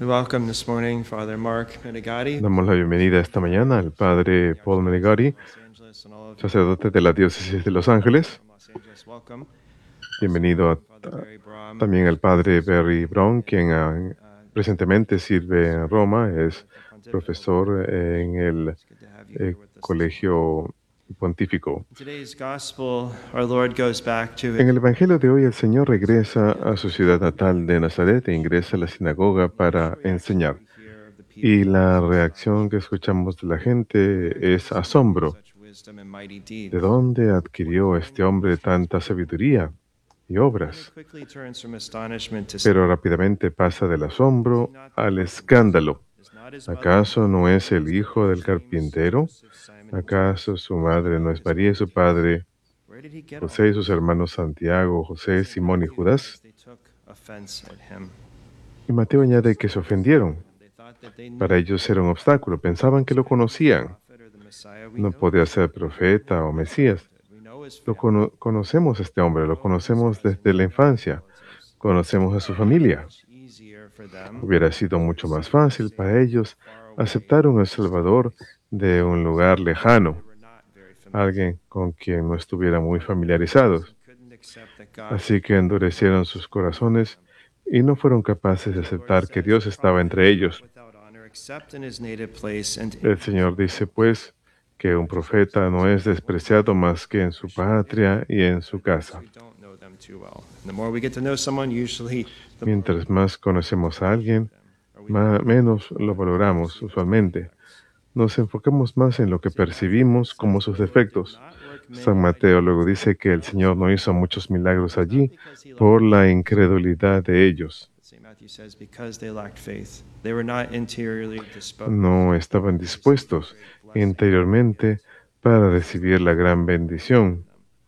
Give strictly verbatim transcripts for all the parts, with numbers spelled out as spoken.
We welcome this morning Father Mark Menegatti, Damos la bienvenida esta mañana al Padre Paul Menegatti, Los Angeles, and all of you sacerdote de la Diócesis de Los Ángeles. from Los Angeles. Welcome. Bienvenido a- Father Barry Brom, también al Padre Barry Brown, quien ah, uh, presentemente sirve en Roma, es the Pontifical profesor en el It's good to have you eh, here with us this Colegio Pontífico. In today's gospel, our Lord goes back to En el Evangelio de hoy, el Señor regresa a su ciudad natal de Nazaret e ingresa a la sinagoga para enseñar. we hear of the Y people la reacción que escuchamos de la gente es asombro. such wisdom and mighty ¿De deeds. dónde adquirió este hombre tanta sabiduría y It obras? quickly turns from astonishment to Pero rápidamente pasa del asombro al escándalo. Is not his mother ¿Acaso no es el hijo del carpintero? Joseph, Simon, and ¿Acaso su madre no es María y su padre where did he get all José y sus hermanos Santiago, José, Simón y Judas? They took offense at him. Y Mateo añade que se ofendieron. They thought that they knew Para ellos era un obstáculo, pensaban que lo conocían. prophet or the Messiah. We No know, podía ser profeta o Mesías. we know his Lo family. cono- conocemos a este hombre, lo conocemos desde la infancia. Conocemos a su familia. Much easier for them Hubiera sido mucho más fácil para ellos aceptar un El Salvador de un lugar lejano, were not very familiar. alguien con quien no estuvieran muy familiarizados. Couldn't accept that God Así que endurecieron sus corazones y no fueron capaces de aceptar que Dios estaba entre ellos. without honor except in his native place and El Señor dice, pues, que un profeta no es despreciado más que en su patria y en su casa. we don't know them too well. And the more we get to know someone, usually the more Mientras más conocemos a alguien, ma- menos lo valoramos usualmente. Nos enfocamos más en lo que percibimos como sus defectos. not work many San Mateo luego dice que el Señor no hizo muchos milagros allí because he por la incredulidad de ellos. Saint Matthew says because they lacked faith. They were not interiorly disposed. No estaban dispuestos interiormente para recibir la gran bendición,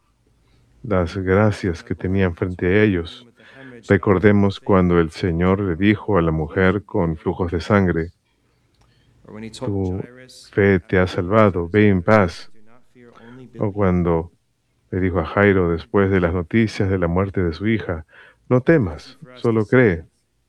las gracias que tenían frente a ellos. With the hemorrhage, Recordemos cuando el Señor le dijo a la mujer con flujos de sangre, or when he told tu Jairus, fe te ha salvado, ve en paz. do not fear, only O believe. cuando le dijo a Jairo después de las noticias de la muerte de su hija, no temas, solo cree.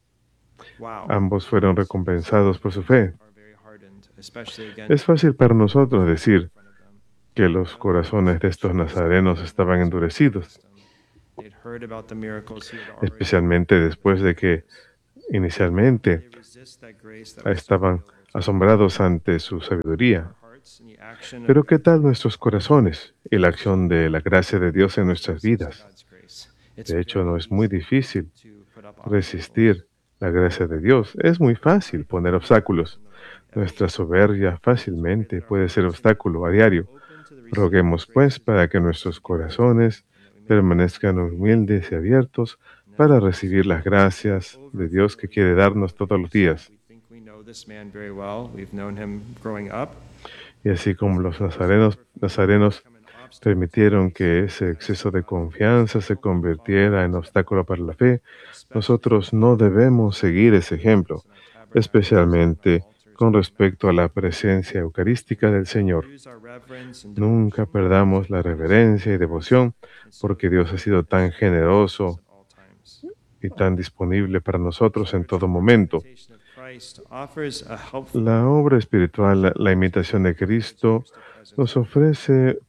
Wow. Ambos fueron recompensados por su fe. Are very hardened, especially again Es fácil para nosotros decir in front of them. que los corazones de estos nazarenos estaban endurecidos, They'd heard about the miracles he had already. especialmente después de que inicialmente They resist that grace that was estaban asombrados ante su sabiduría. our hearts and the action of Pero ¿qué tal nuestros corazones y la acción de la gracia de Dios en nuestras vidas? God's grace. It's De hecho, no es muy difícil to put up obstacles. resistir la gracia de Dios. Es muy fácil poner obstáculos. Nuestra soberbia fácilmente puede ser obstáculo a diario. Open to the receiving Roguemos, pues, para que nuestros corazones permanezcan humildes y abiertos para recibir las gracias de Dios que quiere darnos todos los días. We think we know this man very well. We've known him growing up. Y así como los nazarenos, nazarenos Become an obstacle. permitieron que ese exceso de confianza se convirtiera en obstáculo para la fe, nosotros no debemos seguir ese ejemplo, especialmente con respecto a la presencia eucarística del Señor. Use our reverence and Nunca perdamos la reverencia y devoción, porque Dios ha sido tan generoso at all times. y tan disponible para nosotros en todo momento. Imitation of Christ offers a helpful La obra espiritual, la, la imitación de Cristo, nos ofrece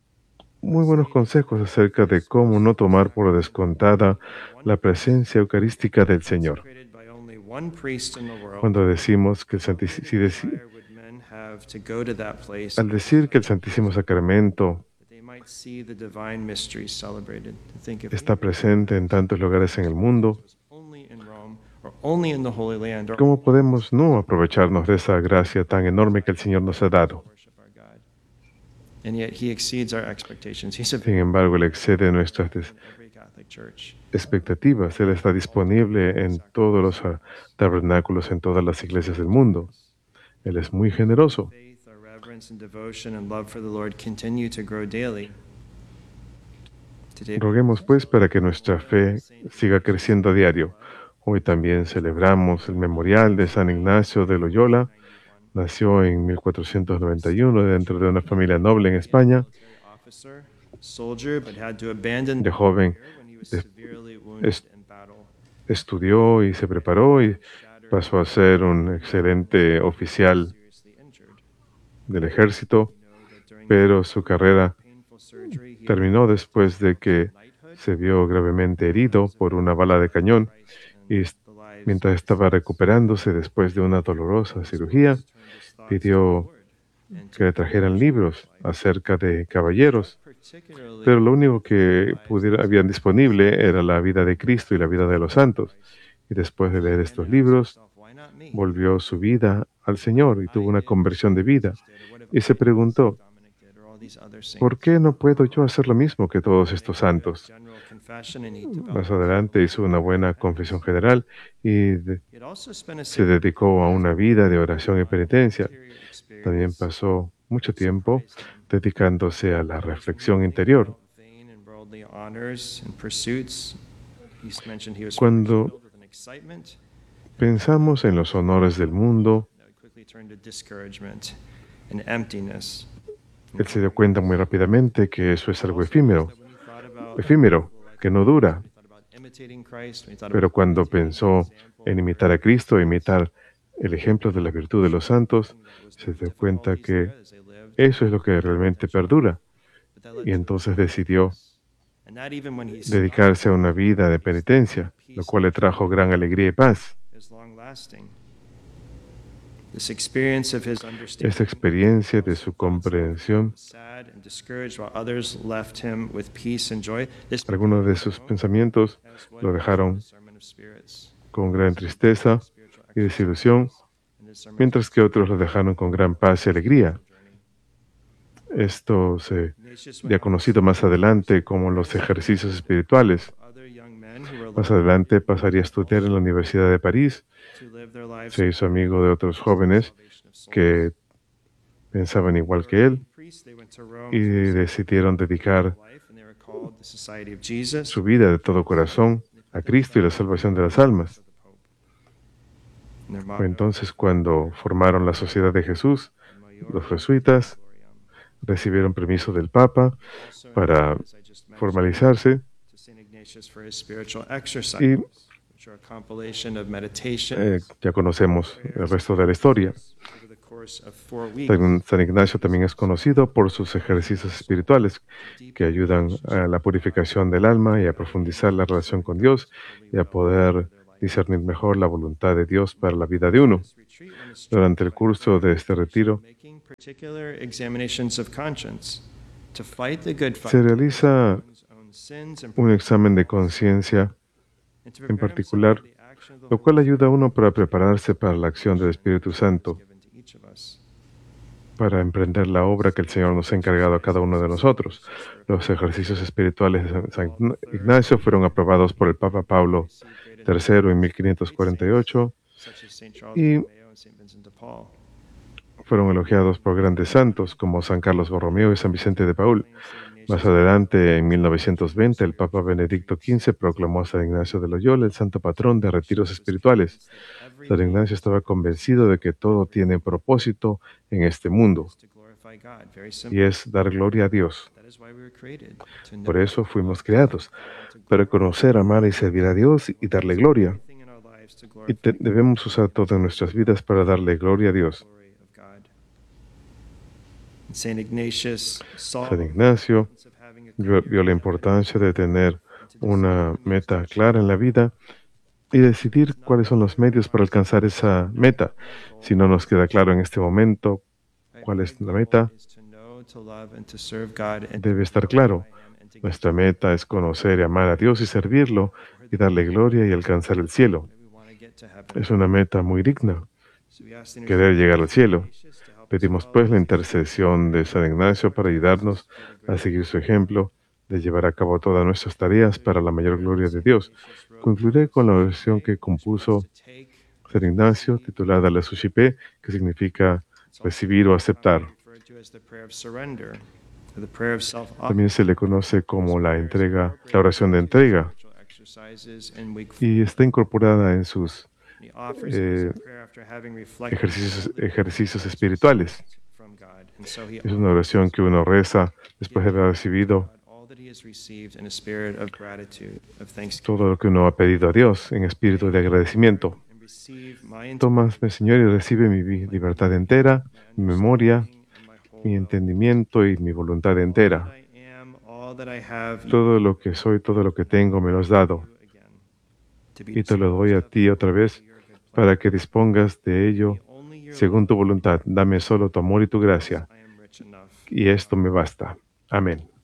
muy buenos consejos acerca de cómo no tomar por descontada la presencia eucarística del Señor. created by only one priest in the world. Cuando decimos que el Santísimo, si deci- Why would men have to go to that place al decir que el Santísimo Sacramento that they might see the divine mysteries celebrated? To think if está presente en tantos lugares en el mundo, was only in Rome or only in the Holy Land or ¿cómo podemos no aprovecharnos de esa gracia tan enorme que el Señor nos ha dado? worship our God. And yet he exceeds our expectations. He's Sin embargo, Él excede nuestras des- in every Catholic church. expectativas. Él está disponible en todos los ah, tabernáculos, en todas las iglesias del mundo. Él es muy generoso. Faith, our reverence and devotion and love for the Lord continue to grow daily. Today, Roguemos pues para que nuestra fe siga creciendo a diario. Hoy también celebramos el memorial de San Ignacio de Loyola. Nació en mil cuatrocientos noventa y uno dentro de una familia noble en España. officer, soldier, but had to abandon De joven when he was de- severely wounded es- in battle. estudió y se preparó y pasó a ser un excelente oficial del ejército, pero su carrera terminó después de que se vio gravemente herido por una bala de cañón y est- mientras estaba recuperándose después de una dolorosa cirugía, pidió que le trajeran libros acerca de caballeros, pero lo único que pudiera, habían disponible era la vida de Cristo y la vida de los santos. Y después de leer estos libros, volvió su vida al Señor y tuvo una conversión de vida. Y se preguntó, ¿por qué no puedo yo hacer lo mismo que todos estos santos? Más adelante hizo una buena confesión general y de- se dedicó a una vida de oración y penitencia. También pasó mucho tiempo dedicándose a la reflexión interior. Cuando pensamos en los honores del mundo, él se dio cuenta muy rápidamente que eso es algo efímero, efímero, que no dura. Pero cuando pensó en imitar a Cristo, imitar el ejemplo de la virtud de los santos, se dio cuenta que eso es lo que realmente perdura. Y entonces decidió dedicarse a una vida de penitencia, lo cual le trajo gran alegría y paz. Esta experiencia de su comprensión, algunos de sus pensamientos lo dejaron con gran tristeza y desilusión, mientras que otros lo dejaron con gran paz y alegría. Esto se ya conocido más adelante como los ejercicios espirituales. Más adelante pasaría a estudiar en la Universidad de París. Se hizo amigo de otros jóvenes que pensaban igual que él y decidieron dedicar su vida de todo corazón a Cristo y la salvación de las almas. Fue entonces cuando formaron la Sociedad de Jesús, los jesuitas recibieron permiso del Papa para formalizarse y eh, ya conocemos el resto de la historia. San San Ignacio también es conocido por sus ejercicios espirituales que ayudan a la purificación del alma y a profundizar la relación con Dios y a poder discernir mejor la voluntad de Dios para la vida de uno. Durante el curso de este retiro, se realiza un examen de conciencia en particular, lo cual ayuda a uno para prepararse para la acción del Espíritu Santo, para emprender la obra que el Señor nos ha encargado a cada uno de nosotros. Los ejercicios espirituales de San San Ignacio fueron aprobados por el Papa Pablo tercero en mil quinientos cuarenta y ocho y fueron elogiados por grandes santos como San Carlos Borromeo y San Vicente de Paúl. Más adelante, en mil novecientos veinte, el Papa Benedicto quince proclamó a San Ignacio de Loyola el santo patrón de retiros espirituales. San Ignacio estaba convencido de que todo tiene propósito en este mundo y es dar gloria a Dios. Por eso fuimos creados, para conocer, amar y servir a Dios y darle gloria. Y te- debemos usar todas nuestras vidas para darle gloria a Dios. San Ignacio vio, vio la importancia de tener una meta clara en la vida y decidir cuáles son los medios para alcanzar esa meta. Si no nos queda claro en este momento cuál es la meta, debe estar claro. Nuestra meta es conocer y amar a Dios y servirlo y darle gloria y alcanzar el cielo. Es una meta muy digna, querer llegar al cielo. Pedimos pues la intercesión de San Ignacio para ayudarnos a seguir su ejemplo de llevar a cabo todas nuestras tareas para la mayor gloria de Dios. Concluiré con la oración que compuso San Ignacio, titulada La Suscipe, que significa recibir o aceptar. También se le conoce como la entrega, la oración de entrega, y está incorporada en sus eh, ejercicios, ejercicios espirituales. Es una oración que uno reza después de haber recibido todo lo que uno ha pedido a Dios en espíritu de agradecimiento. Tómame, Señor, y recibe mi vi- libertad entera, mi memoria, mi entendimiento y mi voluntad entera. Todo lo que soy, todo lo que tengo, me lo has dado. Y te lo doy a ti otra vez para que dispongas de ello según tu voluntad. Dame solo tu amor y tu gracia. Y esto me basta. Amén.